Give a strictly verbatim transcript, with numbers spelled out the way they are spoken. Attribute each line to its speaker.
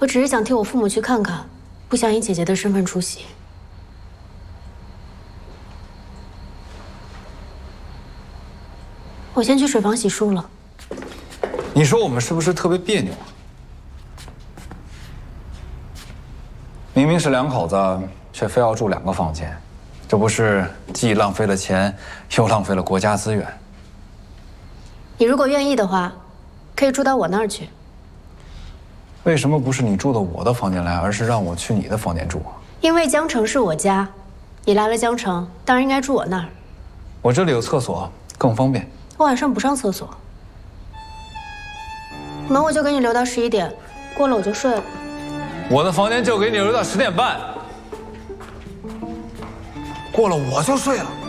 Speaker 1: 我只是想替我父母去看看，不想以姐姐的身份出席。我先去水房洗漱了。
Speaker 2: 你说我们是不是特别别扭啊？明明是两口子，却非要住两个房间，这不是既浪费了钱，又浪费了国家资源？
Speaker 1: 你如果愿意的话，可以住到我那儿去。
Speaker 2: 为什么不是你住到我的房间来，而是让我去你的房间住啊？
Speaker 1: 因为江城是我家，你来了江城，当然应该住我那儿。
Speaker 2: 我这里有厕所，更方便。
Speaker 1: 我晚上不上厕所，门我就给你留到十一点，过了我就睡了。
Speaker 2: 我的房间就给你留到十点半，过了我就睡了。